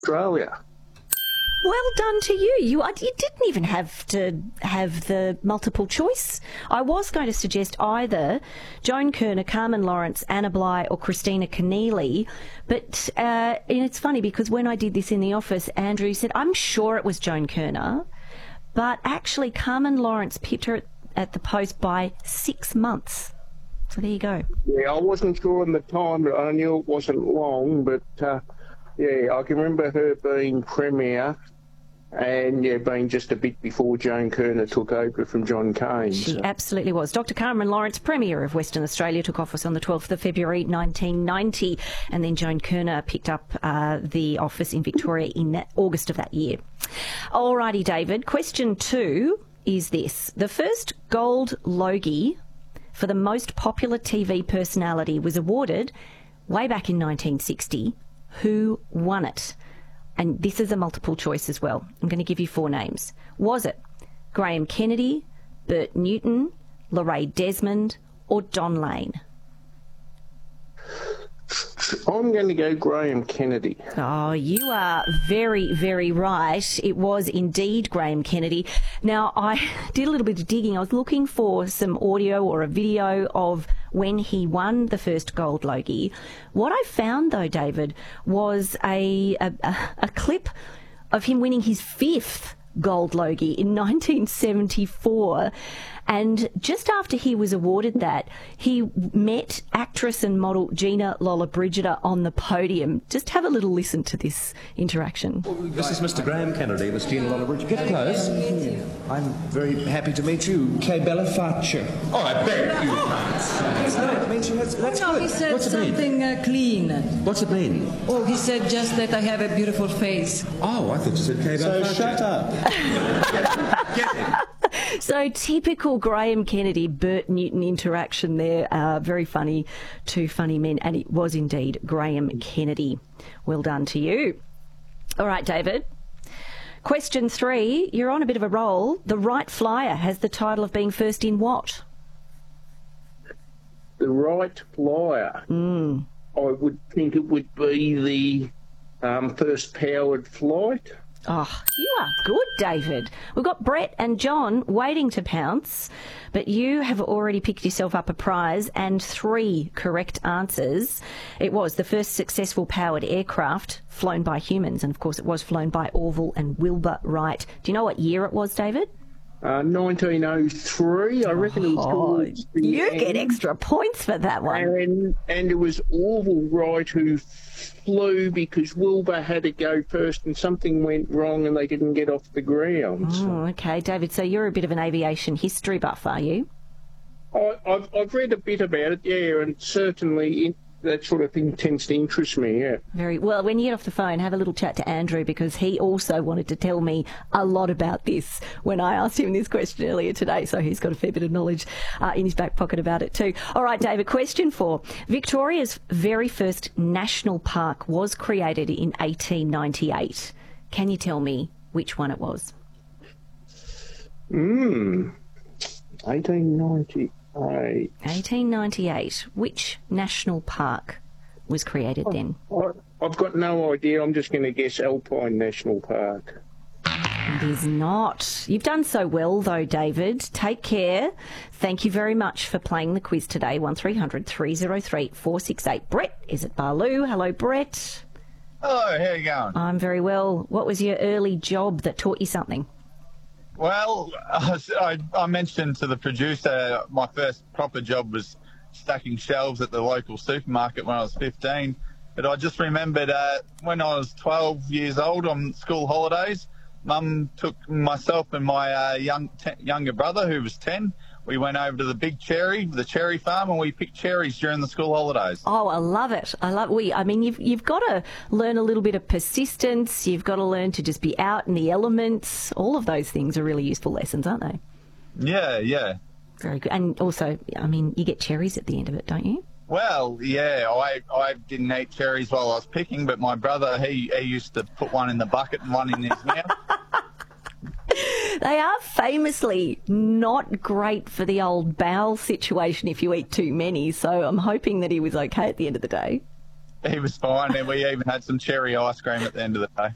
Australia. Well done to you. You didn't even have to have the multiple choice. I was going to suggest either Joan Kirner, Carmen Lawrence, Anna Bligh or Christina Keneally, but and it's funny because when I did this in the office, Andrew said, I'm sure it was Joan Kirner, but actually Carmen Lawrence pipped her at the post by 6 months. So there you go. Yeah, I wasn't sure on the time, but I knew it wasn't long, but yeah, I can remember her being Premier and, yeah, being just a bit before Joan Kirner took over from John Cain. She absolutely was. Dr. Carmen Lawrence, Premier of Western Australia, took office on the 12th of February 1990, and then Joan Kirner picked up the office in Victoria in August of that year. Alrighty, David. Question 2 is this. The first Gold Logie for the most popular TV personality was awarded way back in 1960. Who won it? And this is a multiple choice as well. I'm going to give you 4 names. Was it Graham Kennedy, Bert Newton, Lorraine Desmond, or Don Lane? I'm going to go Graham Kennedy. Oh, you are very, very right. It was indeed Graham Kennedy. Now, I did a little bit of digging. I was looking for some audio or a video of when he won the first Gold Logie. What I found, though, David, was a clip of him winning his 5th Gold Logie in 1974. And just after he was awarded that, he met actress and model Gina Lollobrigida on the podium. Just have a little listen to this interaction. This is Mr. Graham Kennedy. This is Gina Lollobrigida. Get close. I'm very happy to meet you. Che bella faccia. Oh, I beg you. It means that's No, good. he said What's it mean? something clean. What's it mean? Oh, he said just that I have a beautiful face. Oh, I thought you said che bella faccia. Shut up. Get him. So typical Graham Kennedy, Bert Newton interaction there. Very funny, 2 funny men. And it was indeed Graham Kennedy. Well done to you. All right, David. Question 3. You're on a bit of a roll. The Wright Flyer has the title of being first in what? The Wright Flyer. I would think it would be the first powered flight. Oh, you are good, David. We've got Brett and John waiting to pounce, but you have already picked yourself up a prize and 3 correct answers. It was the first successful powered aircraft flown by humans, and of course it was flown by Orville and Wilbur Wright. Do you know what year it was, David? 1903, I reckon it was towards the You end. get extra points for that one. And it was Orville Wright who flew because Wilbur had to go first and something went wrong and they didn't get off the ground. Oh, okay, David, so you're a bit of an aviation history buff, are you? I've read a bit about it, yeah, and certainly that sort of thing tends to interest me, yeah. Very well. When you get off the phone, have a little chat to Andrew because he also wanted to tell me a lot about this when I asked him this question earlier today. So he's got a fair bit of knowledge in his back pocket about it too. All right, David, question 4. Victoria's very first national park was created in 1898. Can you tell me which one it was? 1898. 1898. Which national park was created then? I've got no idea. I'm just going to guess Alpine National Park. It is not. You've done so well, though, David. Take care. Thank you very much for playing the quiz today. 1300 303 468. Brett is at Barloo. Hello, Brett. Hello, how you going? I'm very well. What was your early job that taught you something? Well, I mentioned to the producer my first proper job was stacking shelves at the local supermarket when I was 15. But I just remembered when I was 12 years old on school holidays, Mum took myself and my younger brother, who was 10. We went over to the cherry farm, and we picked cherries during the school holidays. Oh, I love it. I mean, you've got to learn a little bit of persistence. You've got to learn to just be out in the elements. All of those things are really useful lessons, aren't they? Yeah. Very good. And also, I mean, you get cherries at the end of it, don't you? Well, yeah, I didn't eat cherries while I was picking, but my brother, he used to put one in the bucket and one in his mouth. They are famously not great for the old bowel situation if you eat too many, so I'm hoping that he was okay at the end of the day. He was fine, and we even had some cherry ice cream at the end of the day.